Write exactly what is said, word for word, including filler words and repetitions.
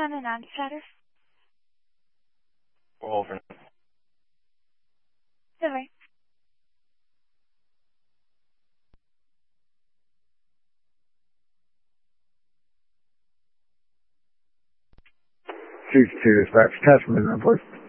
on and on, chatter. We'll hold for now. Sorry. Two two dispatch. Attachment, please.